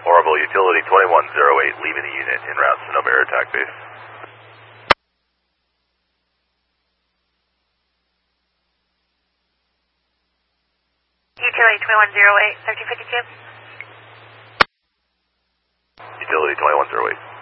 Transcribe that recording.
Orbital Utility 2108, leaving the unit en route to Sonoma Air Attack Base. Utility 2108, 1352. Utility 2108.